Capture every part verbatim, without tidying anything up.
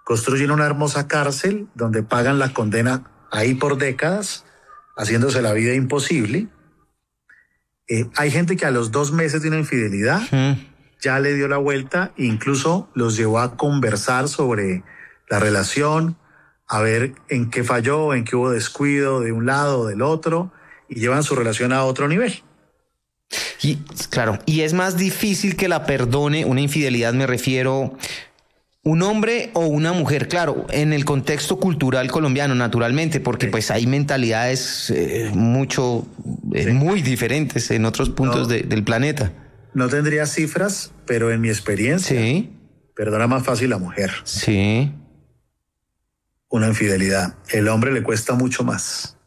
construyen una hermosa cárcel donde pagan la condena ahí por décadas, haciéndose la vida imposible. Eh, hay gente que a los dos meses de una infidelidad Mm. ya le dio la vuelta e incluso los llevó a conversar sobre la relación, a ver en qué falló, en qué hubo descuido de un lado o del otro, y llevan su relación a otro nivel. Y claro, y es más difícil que la perdone una infidelidad, me refiero, un hombre o una mujer, claro, en el contexto cultural colombiano, naturalmente, porque Sí. pues hay mentalidades eh, mucho, eh, Sí. muy diferentes en otros puntos No. de- del planeta. No tendría cifras, pero en mi experiencia, Sí, perdona más fácil la mujer sí. una infidelidad. El hombre le cuesta mucho más.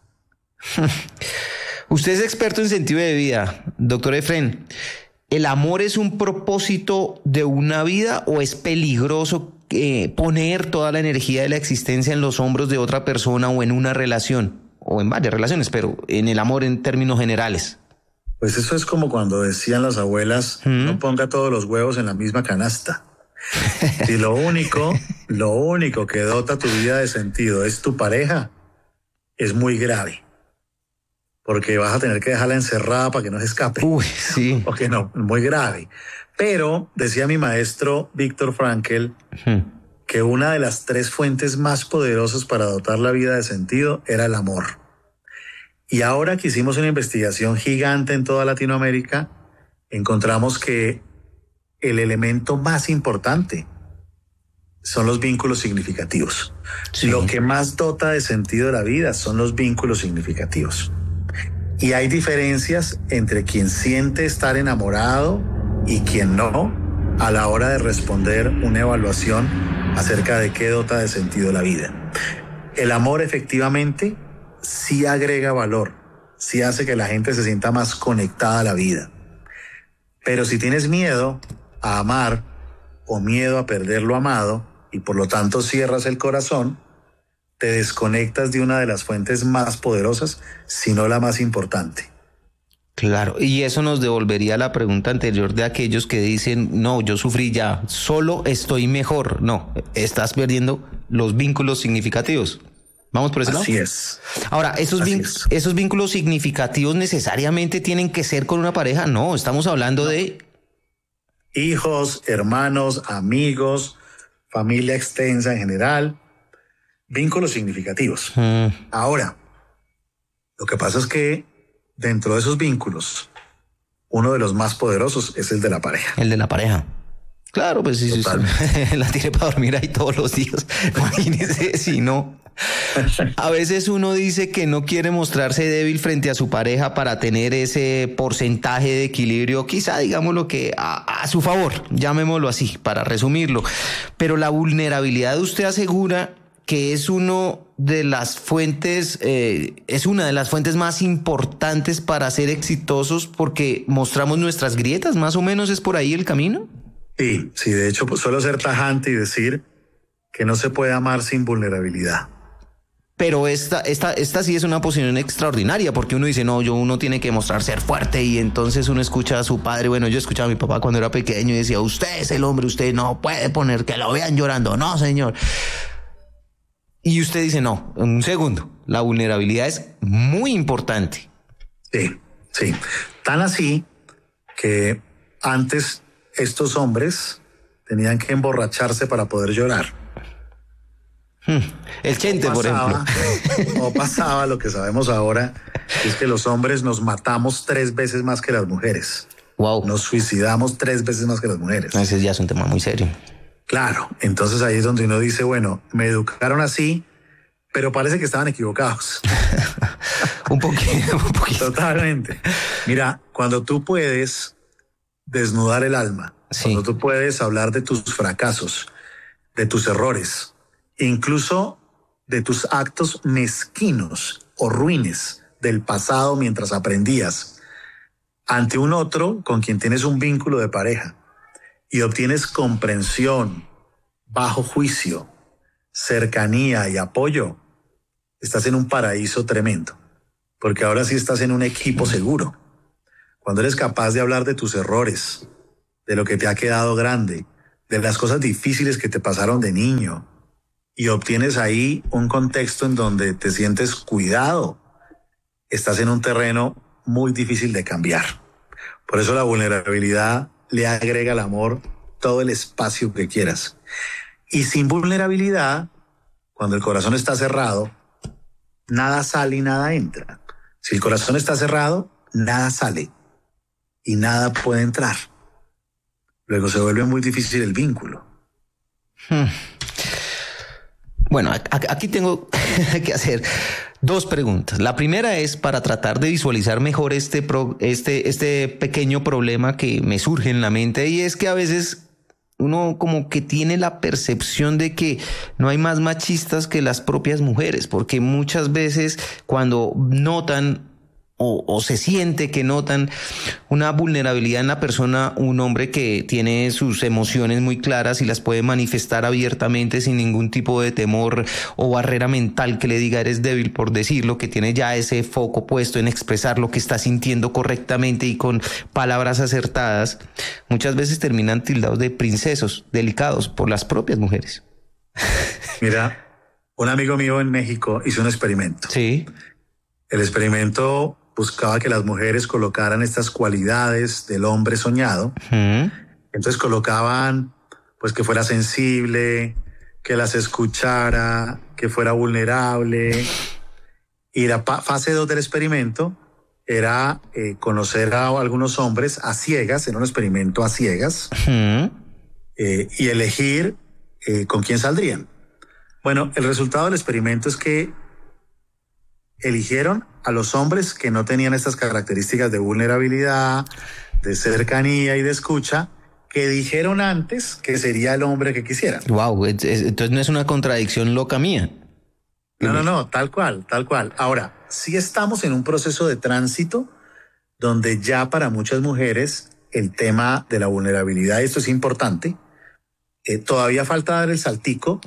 Usted es experto en sentido de vida, doctor Efrén. ¿El amor es un propósito de una vida o es peligroso eh, poner toda la energía de la existencia en los hombros de otra persona o en una relación? O en varias relaciones, pero en el amor en términos generales. Pues eso es como cuando decían las abuelas, ¿Mm? no ponga todos los huevos en la misma canasta. Si lo único, lo único que dota tu vida de sentido es tu pareja, es muy grave. Porque vas a tener que dejarla encerrada para que no se escape. Uy, sí. O que no, muy grave. Pero decía mi maestro Víctor Frankl Hmm. que una de las tres fuentes más poderosas para dotar la vida de sentido era el amor. Y ahora que hicimos una investigación gigante en toda Latinoamérica, encontramos que el elemento más importante son los vínculos significativos. Sí. Lo que más dota de sentido la vida son los vínculos significativos. Y hay diferencias entre quien siente estar enamorado y quien no a la hora de responder una evaluación acerca de qué dota de sentido la vida. El amor efectivamente sí agrega valor, sí hace que la gente se sienta más conectada a la vida. Pero si tienes miedo a amar o miedo a perder lo amado y por lo tanto cierras el corazón, te desconectas de una de las fuentes más poderosas, si no la más importante. Claro, y eso nos devolvería a la pregunta anterior de aquellos que dicen, no, yo sufrí ya, solo estoy mejor. No, estás perdiendo los vínculos significativos. ¿Vamos por ese lado? Así es. Ahora, ¿esos, Así vin- es. ¿esos vínculos significativos necesariamente tienen que ser con una pareja? No, estamos hablando de... Hijos, hermanos, amigos, familia extensa en general, vínculos significativos. Mm, Ahora, lo que pasa es que dentro de esos vínculos, uno de los más poderosos es el de la pareja. el de la pareja. Claro, pues si usted la tiene para dormir ahí todos los días, imagínese si no. A veces uno dice que no quiere mostrarse débil frente a su pareja para tener ese porcentaje de equilibrio, quizá digámoslo que a, a su favor, llamémoslo así, para resumirlo. Pero la vulnerabilidad de usted asegura que es uno de las fuentes, eh, es una de las fuentes más importantes para ser exitosos porque mostramos nuestras grietas, más o menos es por ahí el camino. Sí, sí, de hecho, pues suelo ser tajante y decir que no se puede amar sin vulnerabilidad. Pero esta, esta, esta sí es una posición extraordinaria, porque uno dice, no, yo uno tiene que mostrar ser fuerte, y entonces uno escucha a su padre. Bueno, yo escuchaba a mi papá cuando era pequeño y decía, usted es el hombre, usted no puede poner que lo vean llorando, no, señor. Y usted dice, no, un segundo, la vulnerabilidad es muy importante. Sí, sí. Tan así que antes estos hombres tenían que emborracharse para poder llorar. El Chente, o por pasaba, ejemplo. O pasaba lo que sabemos ahora, es que los hombres nos matamos tres veces más que las mujeres. Wow. Nos suicidamos tres veces más que las mujeres. Ese ya es un tema muy serio. Claro, entonces ahí es donde uno dice, bueno, me educaron así, pero parece que estaban equivocados. un poquito, un poquito. Totalmente. Mira, cuando tú puedes desnudar el alma, sí. Cuando tú puedes hablar de tus fracasos, de tus errores, incluso de tus actos mezquinos o ruines del pasado mientras aprendías, ante un otro con quien tienes un vínculo de pareja y obtienes comprensión, bajo juicio, cercanía y apoyo, estás en un paraíso tremendo, porque ahora sí estás en un equipo seguro. Cuando eres capaz de hablar de tus errores, de lo que te ha quedado grande, de las cosas difíciles que te pasaron de niño, y obtienes ahí un contexto en donde te sientes cuidado. Estás en un terreno muy difícil de cambiar. Por eso la vulnerabilidad le agrega al amor todo el espacio que quieras. Y sin vulnerabilidad, cuando el corazón está cerrado, nada sale y nada entra. Si el corazón está cerrado, nada sale y nada puede entrar. Luego se vuelve muy difícil el vínculo. Hmm. Bueno, aquí tengo que hacer dos preguntas. La primera es para tratar de visualizar mejor este, pro, este, este pequeño problema que me surge en la mente, y es que a veces uno como que tiene la percepción de que no hay más machistas que las propias mujeres, porque muchas veces cuando notan O, o se siente que notan una vulnerabilidad en la persona, un hombre que tiene sus emociones muy claras y las puede manifestar abiertamente sin ningún tipo de temor o barrera mental que le diga eres débil por decirlo, que tiene ya ese foco puesto en expresar lo que está sintiendo correctamente y con palabras acertadas, muchas veces terminan tildados de princesos, delicados por las propias mujeres. Mira, un amigo mío en México hizo un experimento. Sí. El experimento buscaba que las mujeres colocaran estas cualidades del hombre soñado. Uh-huh. Entonces colocaban, pues, que fuera sensible, que las escuchara, que fuera vulnerable. Y la pa- fase dos del experimento era eh, conocer a algunos hombres a ciegas, era un experimento a ciegas, uh-huh. eh, y elegir eh, con quién saldrían. Bueno, el resultado del experimento es que eligieron a los hombres que no tenían estas características de vulnerabilidad, de cercanía y de escucha, que dijeron antes que sería el hombre que quisieran. Wow, entonces no es una contradicción loca mía. No, no, no, tal cual, tal cual. Ahora, sí estamos en un proceso de tránsito donde ya para muchas mujeres el tema de la vulnerabilidad, esto es importante, eh, todavía falta dar el saltico.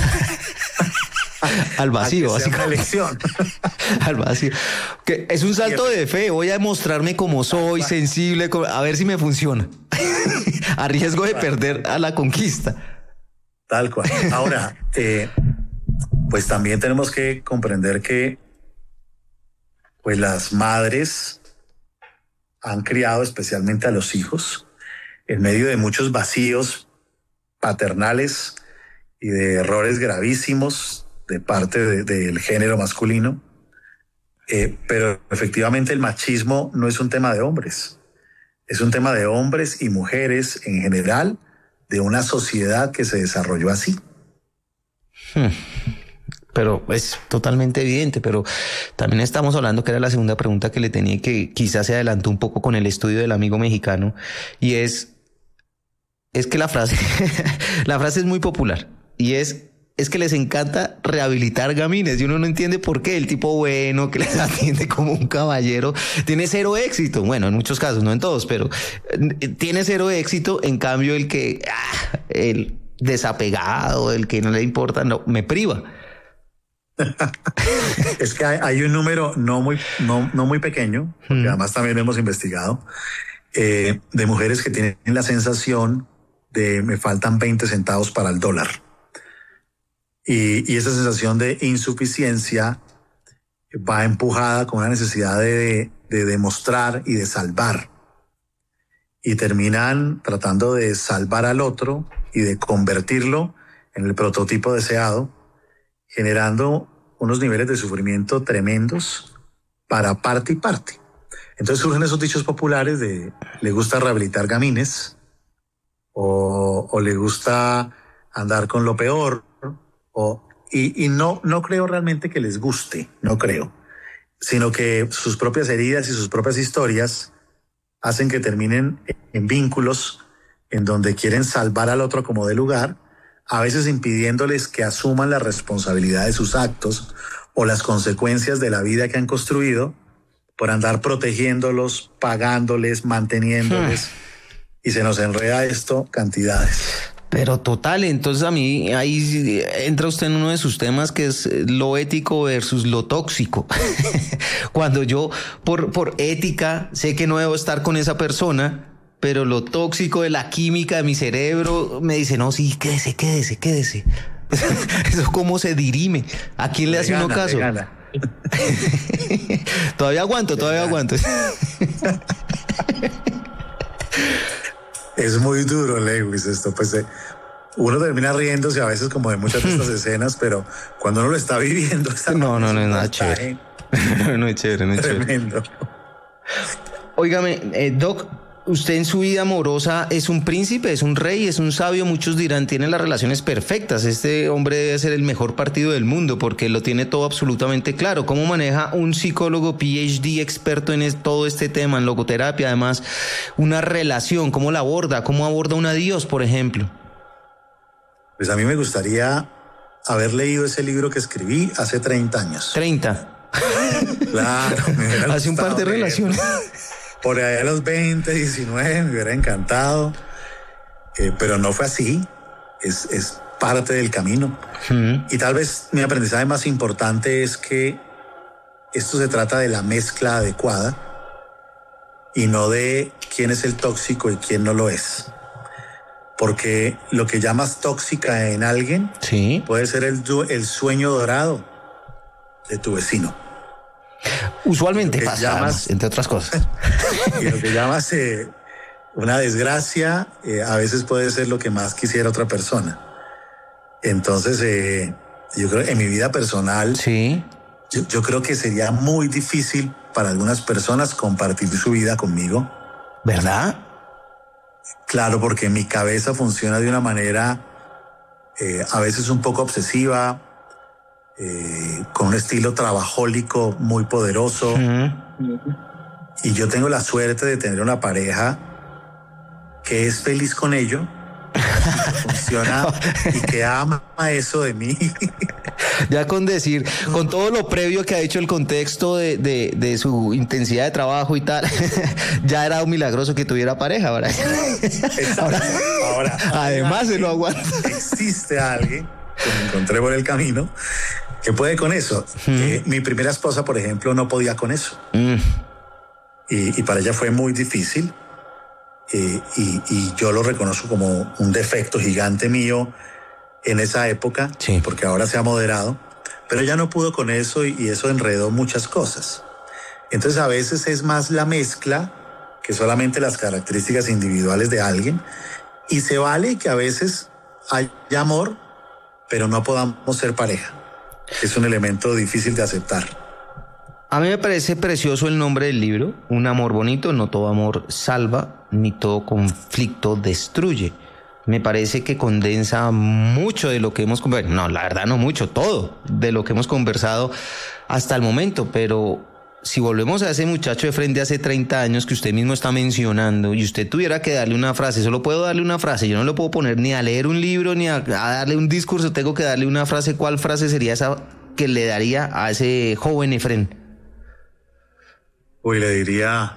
Al vacío, así una elección. Al vacío. Que es un salto de fe. Voy a mostrarme como soy, sensible, a ver si me funciona. A riesgo de perder a la conquista. Tal cual. Ahora, eh, pues también tenemos que comprender que pues las madres han criado especialmente a los hijos en medio de muchos vacíos paternales y de errores gravísimos de parte de, del género masculino, eh, pero efectivamente el machismo no es un tema de hombres, es un tema de hombres y mujeres en general, de una sociedad que se desarrolló así. Hmm. Pero es totalmente evidente, pero también estamos hablando, que era la segunda pregunta que le tenía y que quizás se adelantó un poco con el estudio del amigo mexicano, y es, es que la frase, la frase es muy popular, y es, es que les encanta rehabilitar gamines, y uno no entiende por qué. El tipo bueno que les atiende como un caballero tiene cero éxito. Bueno, en muchos casos, no en todos, pero tiene cero éxito. En cambio, el que, ah, el desapegado, el que no le importa, no, me priva. Es que hay, hay un número no muy, no, no muy pequeño, porque mm. además también hemos investigado, eh, de mujeres que tienen la sensación de me faltan veinte centavos para el dólar. Y, y esa sensación de insuficiencia va empujada con una necesidad de, de demostrar y de salvar. Y terminan tratando de salvar al otro y de convertirlo en el prototipo deseado, generando unos niveles de sufrimiento tremendos para parte y parte. Entonces surgen esos dichos populares de le gusta rehabilitar gamines o, o le gusta andar con lo peor. O, y y no, no creo realmente que les guste, no creo, sino que sus propias heridas y sus propias historias hacen que terminen en vínculos en donde quieren salvar al otro como de lugar, a veces impidiéndoles que asuman la responsabilidad de sus actos o las consecuencias de la vida que han construido por andar protegiéndolos, pagándoles, manteniéndoles, hmm. y se nos enreda esto cantidades. Pero total, entonces a mí ahí entra usted en uno de sus temas, que es lo ético versus lo tóxico. Cuando yo por, por ética sé que no debo estar con esa persona, pero lo tóxico de la química de mi cerebro me dice, no, sí, quédese, quédese, quédese. ¿Eso cómo se dirime? ¿A quién le, le hace gana, uno caso? Todavía aguanto, todavía aguanto. Es muy duro, Lewis, esto, pues eh, uno termina riéndose a veces como de muchas de estas escenas, pero cuando uno lo está viviendo... Está no, no, no es nada chévere. No es chévere, no es tremendo. Chévere. Óigame, eh, Doc, usted en su vida amorosa es un príncipe, es un rey, es un sabio. Muchos dirán, tiene las relaciones perfectas. Este hombre debe ser el mejor partido del mundo porque lo tiene todo absolutamente claro. ¿Cómo maneja un psicólogo P H D experto en es, todo este tema, en logoterapia, además, una relación? ¿Cómo la aborda? ¿Cómo aborda un adiós, por ejemplo? Pues a mí me gustaría haber leído ese libro que escribí hace treinta años. treinta. Claro. Me hace un par de relaciones. Por ahí a los veinte, diecinueve, me hubiera encantado, eh, pero no fue así, es, es parte del camino. Uh-huh. Y tal vez mi aprendizaje más importante es que esto se trata de la mezcla adecuada y no de quién es el tóxico y quién no lo es. Porque lo que llamas tóxica en alguien ¿sí? puede ser el, el sueño dorado de tu vecino. Usualmente pasa, llamas, entre otras cosas. Y lo que llamas eh, una desgracia, eh, a veces puede ser lo que más quisiera otra persona. Entonces, eh, yo creo en mi vida personal, sí. yo, yo creo que sería muy difícil para algunas personas compartir su vida conmigo. ¿Verdad? Claro, porque mi cabeza funciona de una manera eh, a veces un poco obsesiva, Eh, con un estilo trabajólico muy poderoso. Uh-huh. Y yo tengo la suerte de tener una pareja que es feliz con ello, que funciona y que ama eso de mí. Ya con decir, con todo lo previo que ha hecho el contexto de, de, de su intensidad de trabajo y tal, ya era un milagroso que tuviera pareja, ¿verdad? Ahora, ahora, además se lo aguanta. Existe alguien que me encontré por el camino que puede con eso. Mm. Eh, mi primera esposa, por ejemplo, no podía con eso. Mm. Y, y para ella fue muy difícil. Eh, y, y yo lo reconozco como un defecto gigante mío en esa época, sí. Porque ahora se ha moderado. Pero ella no pudo con eso y, y eso enredó muchas cosas. Entonces a veces es más la mezcla que solamente las características individuales de alguien. Y se vale que a veces haya amor, pero no podamos ser pareja. Es un elemento difícil de aceptar. A mí me parece precioso el nombre del libro, Un amor bonito, no todo amor salva, ni todo conflicto destruye. Me parece que condensa mucho de lo que hemos conversado, no, la verdad no mucho, todo de lo que hemos conversado hasta el momento, pero si volvemos a ese muchacho de frente hace treinta años que usted mismo está mencionando y usted tuviera que darle una frase, solo puedo darle una frase, yo no lo puedo poner ni a leer un libro ni a, a darle un discurso, tengo que darle una frase. ¿Cuál frase sería esa que le daría a ese joven Efrén? Uy, le diría,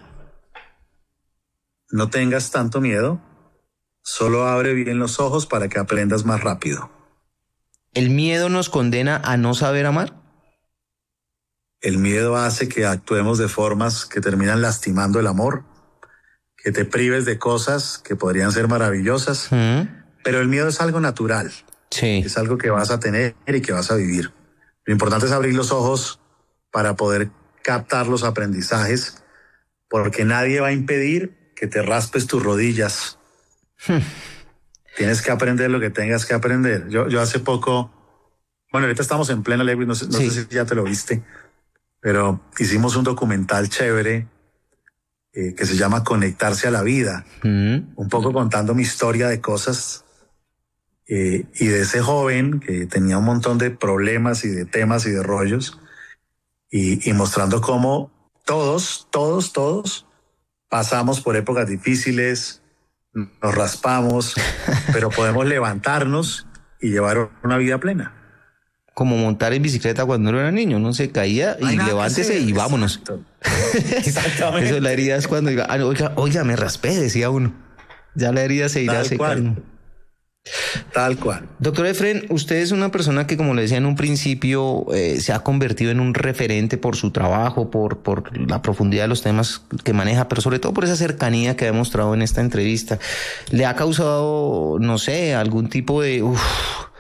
no tengas tanto miedo, solo abre bien los ojos para que aprendas más rápido. ¿El miedo nos condena a no saber amar? El miedo hace que actuemos de formas que terminan lastimando el amor, que te prives de cosas que podrían ser maravillosas, uh-huh. Pero el miedo es algo natural, sí. Es algo que vas a tener y que vas a vivir. Lo importante es abrir los ojos para poder captar los aprendizajes, porque nadie va a impedir que te raspes tus rodillas. Hmm. Tienes que aprender lo que tengas que aprender. Yo, yo hace poco, bueno, ahorita estamos en plena ley, no, sé, no sí. sé si ya te lo viste, pero hicimos un documental chévere eh, que se llama Conectarse a la Vida, mm. un poco contando mi historia de cosas eh, y de ese joven que tenía un montón de problemas y de temas y de rollos y, y mostrando cómo todos, todos, todos pasamos por épocas difíciles, nos raspamos, pero podemos levantarnos y llevar una vida plena. Como montar en bicicleta cuando uno era niño, no se caía y levántese y vámonos. Exactamente. Eso, la herida es cuando diga, oiga, oiga, me raspé, decía uno. Ya la herida se irá secando. Tal cual. Doctor Efrén, usted es una persona que, como le decía en un principio, eh, se ha convertido en un referente por su trabajo, por, por la profundidad de los temas que maneja, pero sobre todo por esa cercanía que ha demostrado en esta entrevista. ¿Le ha causado, no sé, algún tipo de... Uf,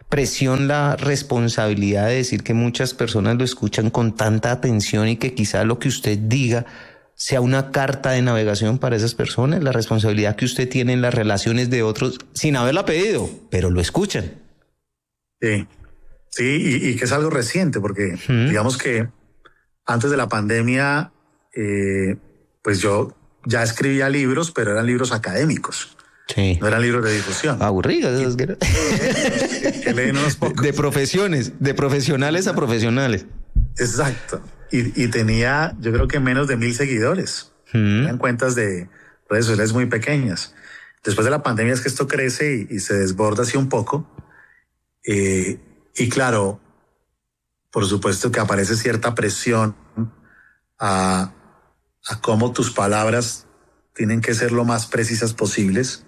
presión la responsabilidad de decir que muchas personas lo escuchan con tanta atención y que quizá lo que usted diga sea una carta de navegación para esas personas? La responsabilidad que usted tiene en las relaciones de otros sin haberla pedido, pero lo escuchan. Sí, sí, y, y que es algo reciente, porque ¿Mm? digamos que antes de la pandemia, eh, pues yo ya escribía libros, pero eran libros académicos. Sí. No eran libros de difusión. Aburridos. Esos que... que leen unos pocos. De profesiones, de profesionales a profesionales. Exacto. Y, y tenía, yo creo que menos de mil seguidores. Mm. Eran cuentas de redes sociales muy pequeñas. Después de la pandemia es que esto crece y, y se desborda así un poco. Eh, y claro, por supuesto que aparece cierta presión a, a cómo tus palabras tienen que ser lo más precisas posibles,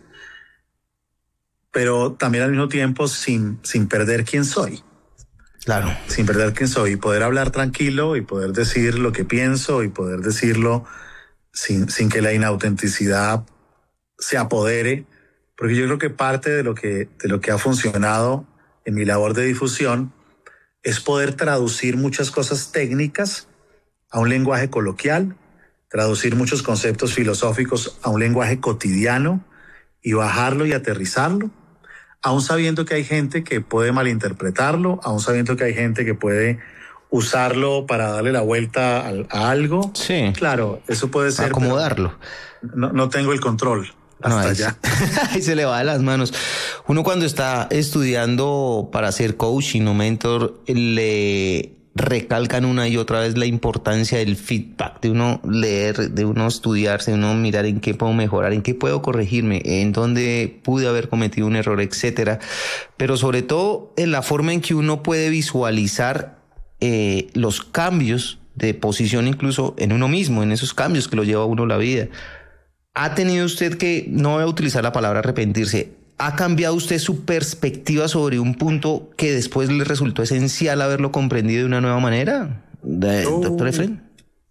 pero también al mismo tiempo sin, sin perder quién soy. Claro. Sin perder quién soy, y poder hablar tranquilo y poder decir lo que pienso y poder decirlo sin, sin que la inautenticidad se apodere, porque yo creo que parte de lo que, de lo que ha funcionado en mi labor de difusión es poder traducir muchas cosas técnicas a un lenguaje coloquial, traducir muchos conceptos filosóficos a un lenguaje cotidiano y bajarlo y aterrizarlo, aún sabiendo que hay gente que puede malinterpretarlo, aún sabiendo que hay gente que puede usarlo para darle la vuelta a, a algo. Sí. Claro, eso puede ser. Acomodarlo. No, no tengo el control. Hasta no, ahí, allá. Ahí se le va de las manos. Uno cuando está estudiando para ser coaching o mentor, le recalcan una y otra vez la importancia del feedback, de uno leer, de uno estudiarse, de uno mirar en qué puedo mejorar, en qué puedo corregirme, en dónde pude haber cometido un error, etcétera. Pero sobre todo en la forma en que uno puede visualizar eh, los cambios de posición incluso en uno mismo, en esos cambios que lo lleva a uno la vida. ¿Ha tenido usted que, no voy a utilizar la palabra arrepentirse, ha cambiado usted su perspectiva sobre un punto que después le resultó esencial haberlo comprendido de una nueva manera, de, uh, doctor Efren?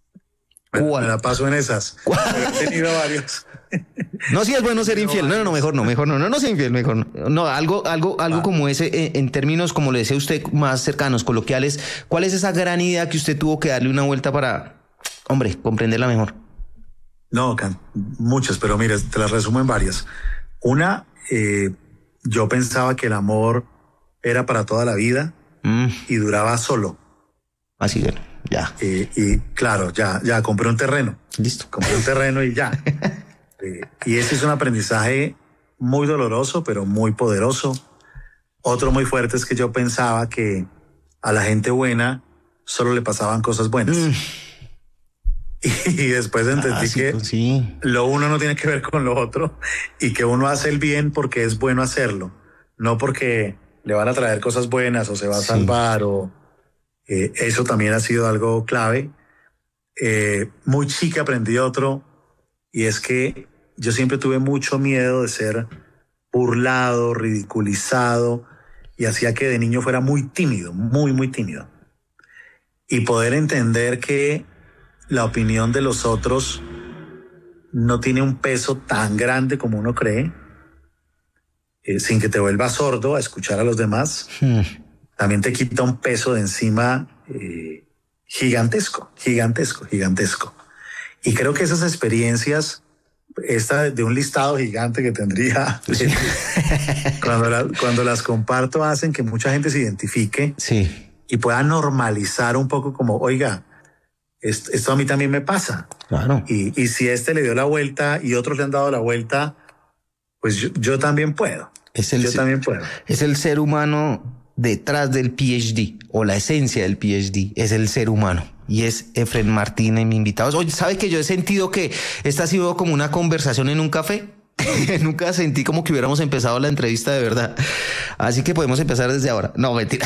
Me, me la paso en esas. He tenido varios. No, si es bueno ser infiel. No, no, no, mejor no, mejor no, no, no sea infiel, mejor no. No, algo, algo, algo ah. como ese, en, en términos, como le decía usted, más cercanos, coloquiales. ¿Cuál es esa gran idea que usted tuvo que darle una vuelta para, hombre, comprenderla mejor? No, muchas, pero mire, te las resumo en varias. Una, eh, yo pensaba que el amor era para toda la vida mm. y duraba solo. Así que, ya. Eh, y claro, ya, ya compré un terreno. Listo. Compré un terreno y ya. eh, y ese es un aprendizaje muy doloroso, pero muy poderoso. Otro muy fuerte es que yo pensaba que a la gente buena solo le pasaban cosas buenas. Mm. Y después entendí ah, sí, que sí. lo uno no tiene que ver con lo otro y que uno hace el bien porque es bueno hacerlo, no porque le van a traer cosas buenas o se va a sí. salvar o eh, eso también ha sido algo clave. Eh, muy chica aprendí otro y es que yo siempre tuve mucho miedo de ser burlado, ridiculizado y hacía que de niño fuera muy tímido, muy, muy tímido. Y poder entender que la opinión de los otros no tiene un peso tan grande como uno cree, eh, sin que te vuelvas sordo a escuchar a los demás, hmm. también te quita un peso de encima eh, gigantesco, gigantesco, gigantesco. Y creo que esas experiencias, esta de un listado gigante que tendría, sí. cuando, la, cuando las comparto, hacen que mucha gente se identifique sí. y pueda normalizar un poco como, oiga, Esto, esto a mí también me pasa. Claro. Y, y si este le dio la vuelta y otros le han dado la vuelta, pues yo, yo también puedo. Es el, yo también puedo. Es el ser humano detrás del P H D o la esencia del P H D. Es el ser humano. Y es Efren Martínez, mi invitado. Oye, ¿sabe que yo he sentido que esta ha sido como una conversación en un café? Nunca sentí como que hubiéramos empezado la entrevista de verdad. Así que podemos empezar desde ahora. No, mentira.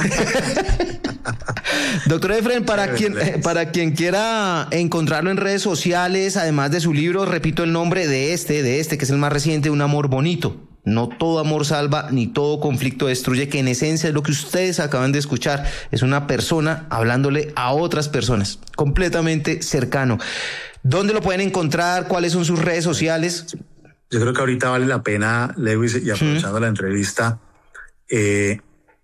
Doctor Efren, para quien, para quien quiera encontrarlo en redes sociales, además de su libro, repito el nombre de este, de este, que es el más reciente, Un amor bonito. No todo amor salva, ni todo conflicto destruye, que en esencia es lo que ustedes acaban de escuchar. Es una persona hablándole a otras personas, completamente cercano. ¿Dónde lo pueden encontrar? ¿Cuáles son sus redes sociales? Yo creo que ahorita vale la pena, Lewis, y aprovechando ¿Mm? la entrevista, eh,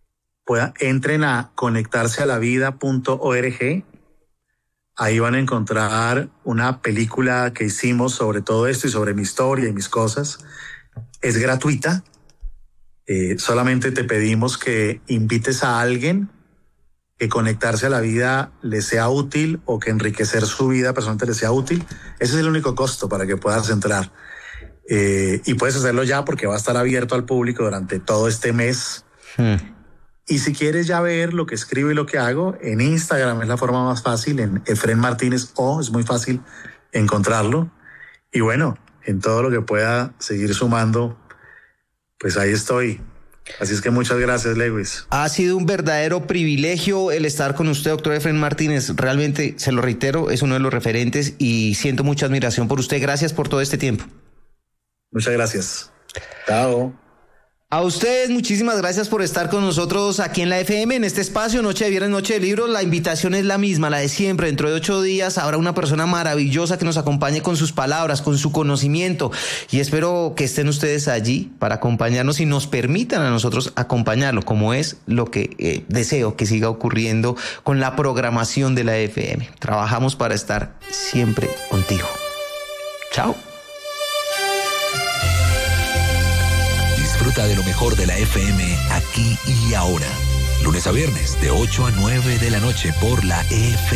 pueda, entren a conectarse a la vida punto org. Ahí van a encontrar una película que hicimos sobre todo esto y sobre mi historia y mis cosas. Es gratuita. Eh, solamente te pedimos que invites a alguien, que conectarse a la vida le sea útil o que enriquecer su vida personalmente le sea útil. Ese es el único costo para que puedas entrar. Eh, y puedes hacerlo ya porque va a estar abierto al público durante todo este mes. Hmm. Y si quieres ya ver lo que escribo y lo que hago, en Instagram es la forma más fácil, en Efren Martínez O, es muy fácil encontrarlo. Y bueno, en todo lo que pueda seguir sumando, pues ahí estoy. Así es que muchas gracias, Lewis. Ha sido un verdadero privilegio el estar con usted, doctor Efren Martínez. Realmente, se lo reitero, es uno de los referentes y siento mucha admiración por usted. Gracias por todo este tiempo. Muchas gracias. Chao. A ustedes, muchísimas gracias por estar con nosotros aquí en la F M, en este espacio, Noche de Viernes, Noche de Libros. La invitación es la misma, la de siempre. Dentro de ocho días habrá una persona maravillosa que nos acompañe con sus palabras, con su conocimiento. Y espero que estén ustedes allí para acompañarnos y nos permitan a nosotros acompañarlo, como es lo que eh, deseo que siga ocurriendo con la programación de la F M. Trabajamos para estar siempre contigo. Chao. Disfruta de lo mejor de la F M aquí y ahora. Lunes a viernes de ocho a nueve de la noche por la F M.